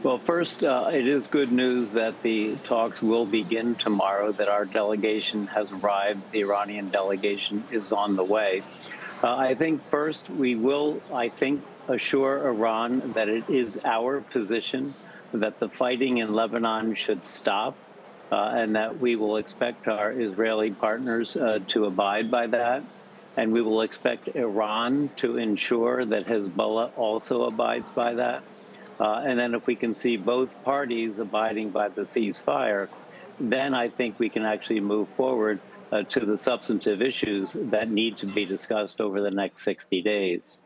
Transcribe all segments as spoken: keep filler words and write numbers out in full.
Well, first, uh, it is good news that the talks will begin tomorrow, that our delegation has arrived. The Iranian delegation is on the way. Uh, I think first we will, I think, assure Iran that it is our position that the fighting in Lebanon should stop, uh, and that we will expect our Israeli partners uh, to abide by that. And we will expect Iran to ensure that Hezbollah also abides by that. Uh, and then if we can see both parties abiding by the ceasefire, then I think we can actually move forward uh, to the substantive issues that need to be discussed over the next sixty days.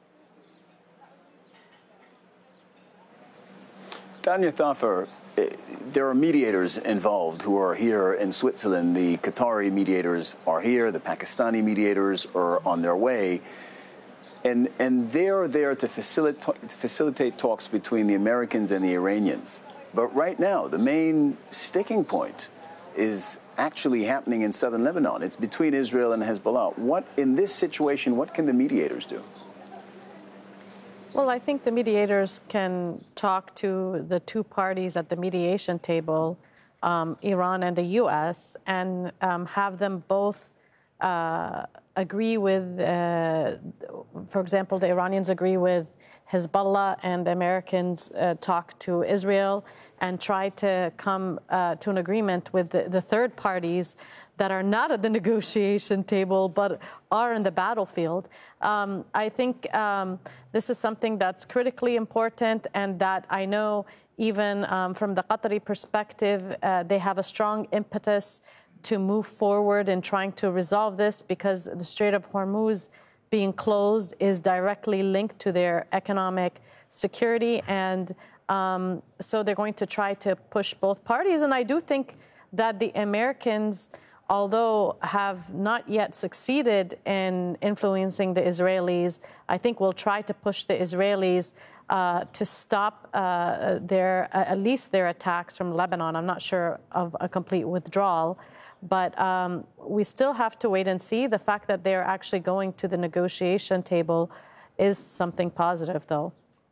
Danya Thafer, there are mediators involved who are here in Switzerland. The Qatari mediators are here. The Pakistani mediators are on their way. And, and they're there to facilitate, facilitate talks between the Americans and the Iranians. But right now, the main sticking point is actually happening in southern Lebanon. It's between Israel and Hezbollah. What, in this situation, what can the mediators do? Well, I think the mediators can talk to the two parties at the mediation table, um, Iran and the U S, and um, have them both uh, agree with, uh, for example, the Iranians agree with Hezbollah and the Americans uh, talk to Israel and try to come uh, to an agreement with the, the third parties that are not at the negotiation table but are in the battlefield. Um, I think um, this is something that's critically important, and that I know even um, from the Qatari perspective, uh, they have a strong impetus to move forward in trying to resolve this, because the Strait of Hormuz being closed is directly linked to their economic security. And um, so they're going to try to push both parties. And I do think that the Americans, although have not yet succeeded in influencing the Israelis, I think will try to push the Israelis uh, to stop uh, their, uh, at least their attacks from Lebanon. I'm not sure of a complete withdrawal. But um, we still have to wait and see. The fact that they're actually going to the negotiation table is something positive, though.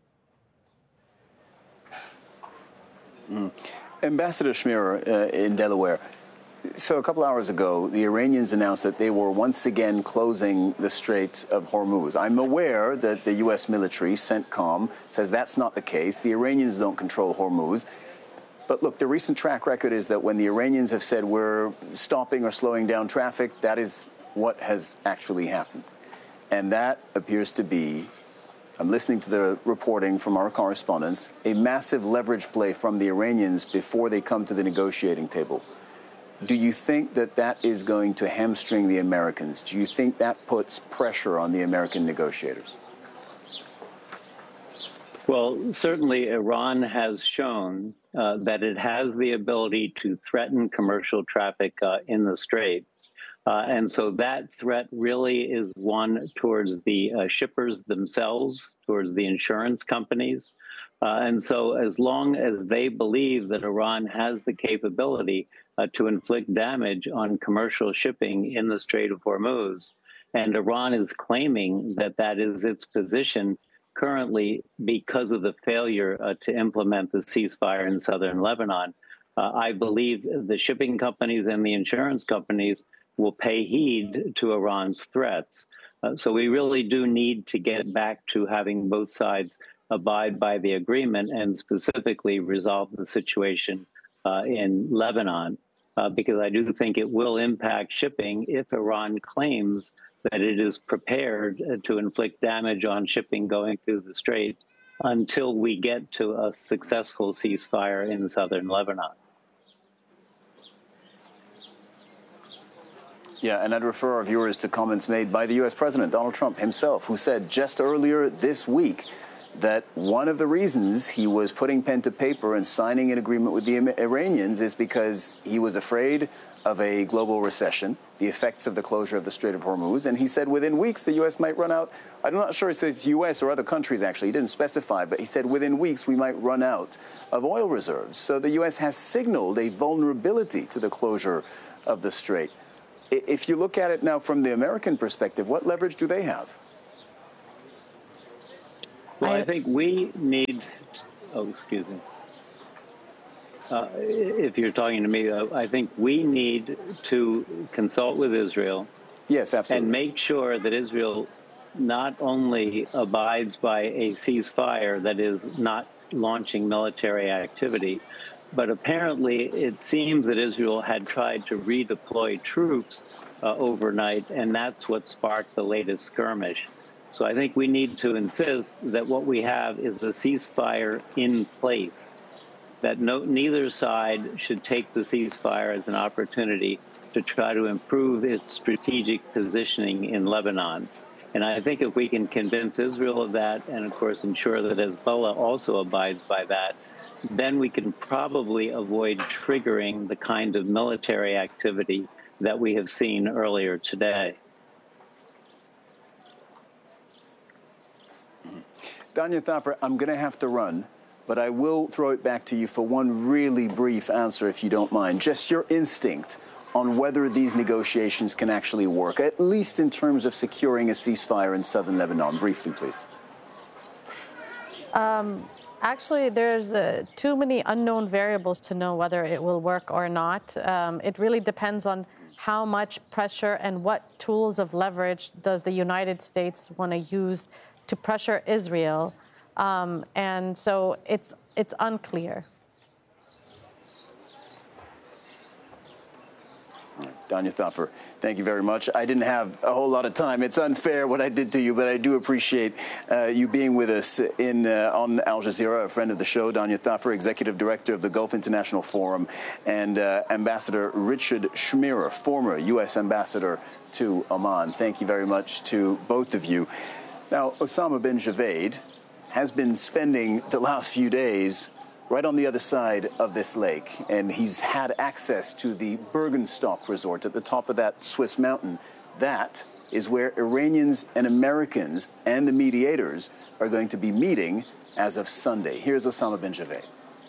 Mm. Ambassador Schmier uh, in Delaware. So a couple hours ago, the Iranians announced that they were once again closing the Strait of Hormuz. I'm aware that the U S military, CENTCOM, says that's not the case. The Iranians don't control Hormuz. But look, the recent track record is that when the Iranians have said we're stopping or slowing down traffic, that is what has actually happened. And that appears to be, I'm listening to the reporting from our correspondents, a massive leverage play from the Iranians before they come to the negotiating table. Do you think that that is going to hamstring the Americans? Do you think that puts pressure on the American negotiators? Well, certainly Iran has shown uh, that it has the ability to threaten commercial traffic uh, in the Strait. Uh, and so that threat really is one towards the uh, shippers themselves, towards the insurance companies. Uh, and so as long as they believe that Iran has the capability uh, to inflict damage on commercial shipping in the Strait of Hormuz, and Iran is claiming that that is its position currently because of the failure uh, to implement the ceasefire in southern Lebanon, uh, I believe the shipping companies and the insurance companies will pay heed to Iran's threats. Uh, so we really do need to get back to having both sides abide by the agreement and specifically resolve the situation uh, in Lebanon, uh, because I do think it will impact shipping if Iran claims that it is prepared to inflict damage on shipping going through the Strait until we get to a successful ceasefire in southern Lebanon. Yeah, and I'd refer our viewers to comments made by the U S President Donald Trump himself, who said just earlier this week that one of the reasons he was putting pen to paper and signing an agreement with the Iranians is because he was afraid of a global recession, the effects of the closure of the Strait of Hormuz. And he said within weeks, the U S might run out. I'm not sure it's U S or other countries, actually. He didn't specify, but he said within weeks, we might run out of oil reserves. So the U S has signaled a vulnerability to the closure of the Strait. If you look at it now from the American perspective, what leverage do they have? Well, I think we need, oh, excuse me. uh, if you're talking to me, uh, I think we need to consult with Israel. Yes, absolutely. And make sure that Israel not only abides by a ceasefire that is not launching military activity, but apparently it seems that Israel had tried to redeploy troops uh, overnight, and that's what sparked the latest skirmish. So I think we need to insist that what we have is a ceasefire in place, that no, neither side should take the ceasefire as an opportunity to try to improve its strategic positioning in Lebanon. And I think if we can convince Israel of that, and of course ensure that Hezbollah also abides by that, then we can probably avoid triggering the kind of military activity that we have seen earlier today. Danya Thapar, I'm going to have to run, but I will throw it back to you for one really brief answer, if you don't mind. Just your instinct on whether these negotiations can actually work, at least in terms of securing a ceasefire in southern Lebanon. Briefly, please. Um, actually, there's uh, too many unknown variables to know whether it will work or not. Um, it really depends on how much pressure and what tools of leverage does the United States want to use to pressure Israel. Um, and so it's, it's unclear. Danya Thapar, thank you very much. I didn't have a whole lot of time. It's unfair what I did to you, but I do appreciate uh, you being with us in uh, on Al Jazeera, a friend of the show. Danya Thapar, Executive Director of the Gulf International Forum, and uh, Ambassador Richard Schmierer, former U S Ambassador to Oman. Thank you very much to both of you. Now, Osama bin Javed has been spending the last few days right on the other side of this lake, and he's had access to the Bergenstock Resort at the top of that Swiss mountain. That is where Iranians and Americans and the mediators are going to be meeting as of Sunday. Here's Osama bin Javed.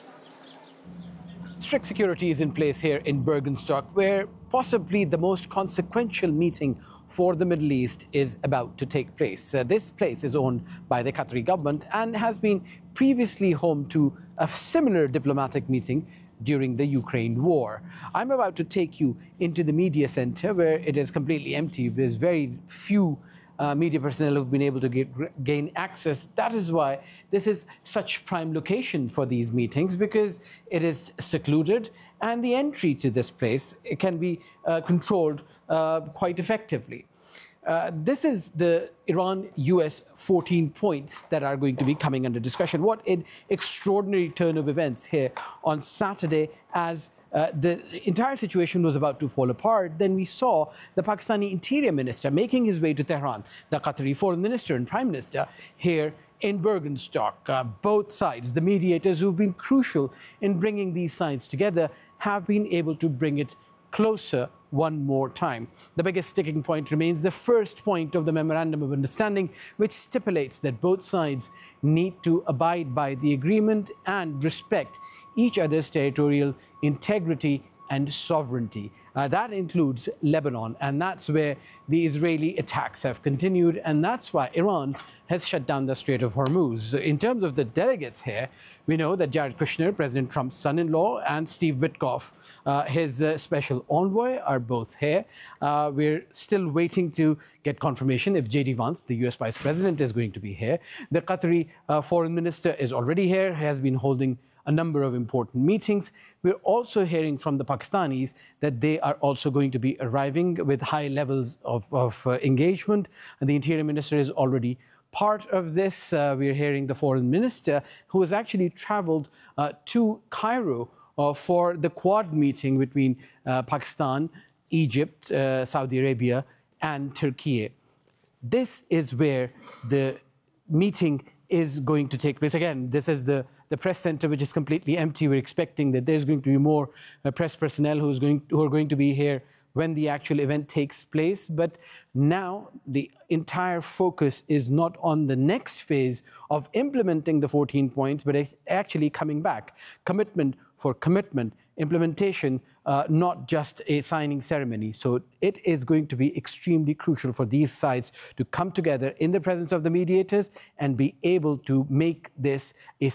Strict security is in place here in Bergenstock, where possibly the most consequential meeting for the Middle East is about to take place. Uh, this place is owned by the Qatari government and has been previously home to a similar diplomatic meeting during the Ukraine war. I'm about to take you into the media center, where it is completely empty. There's very few Uh, media personnel who've been able to get, gain access. That is why this is such prime location for these meetings, because it is secluded and the entry to this place it can be uh, controlled uh, quite effectively. Uh, this is the Iran U S fourteen points that are going to be coming under discussion. What an extraordinary turn of events here on Saturday, as Uh, the entire situation was about to fall apart. Then we saw the Pakistani Interior Minister making his way to Tehran, the Qatari Foreign Minister and Prime Minister here in Bergenstock. Uh, both sides, the mediators who've been crucial in bringing these sides together, have been able to bring it closer one more time. The biggest sticking point remains the first point of the Memorandum of Understanding, which stipulates that both sides need to abide by the agreement and respect each other's territorial integrity and sovereignty. Uh, that includes Lebanon, and that's where the Israeli attacks have continued, and that's why Iran has shut down the Strait of Hormuz. In terms of the delegates here, we know that Jared Kushner, President Trump's son-in-law, and Steve Witkoff, uh, his uh, special envoy, are both here. Uh, we're still waiting to get confirmation if J D Vance, the U S Vice President, is going to be here. The Qatari uh, Foreign Minister is already here, has been holding a number of important meetings. We're also hearing from the Pakistanis that they are also going to be arriving with high levels of, of uh, engagement. And the Interior Minister is already part of this. Uh, we're hearing the Foreign Minister, who has actually traveled uh, to Cairo uh, for the Quad meeting between uh, Pakistan, Egypt, uh, Saudi Arabia, and Turkey. This is where the meeting is going to take place. Again, this is the, the press center, which is completely empty. We're expecting that there's going to be more uh, press personnel who's going, who are going to be here when the actual event takes place. But now the entire focus is not on the next phase of implementing the fourteen points, but it's actually coming back. Commitment for commitment, implementation, uh, not just a signing ceremony. So it is going to be extremely crucial for these sides to come together in the presence of the mediators and be able to make this a